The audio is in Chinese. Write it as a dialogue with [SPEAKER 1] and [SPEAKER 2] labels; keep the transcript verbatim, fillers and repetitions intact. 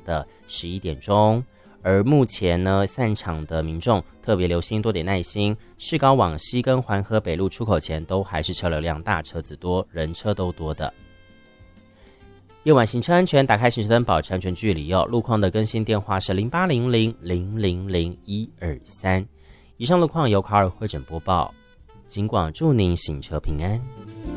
[SPEAKER 1] 的十一点钟。而目前呢，散场的民众特别留心，多点耐心。市高往西跟环河北路出口前都还是车流量大，车子多，人车都多的。夜晚行车安全，打开行车灯，保持安全距离哦。路况的更新电话是零八零零零零零一二三。以上路况由卡尔会诊播报，警广祝您行车平安。